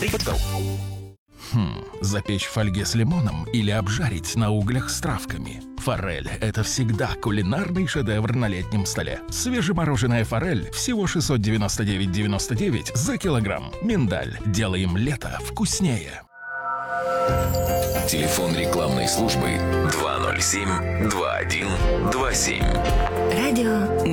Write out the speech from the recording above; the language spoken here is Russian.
Ready.ru. Запечь в фольге с лимоном или обжарить на углях с травками. Форель – это всегда кулинарный шедевр на летнем столе. Свежемороженая форель всего 699,99 за килограмм. Миндаль. Делаем лето вкуснее. Телефон рекламной службы 207-2127. Радио